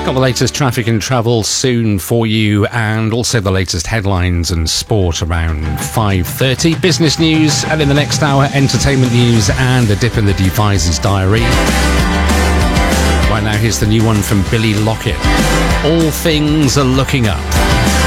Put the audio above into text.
Got the latest traffic and travel soon for you, and also the latest headlines and sport around 5:30. Business news, and in the next hour, entertainment news and a dip in the Devices diary. Right now, here's the new one from Billy Lockett. All things are looking up.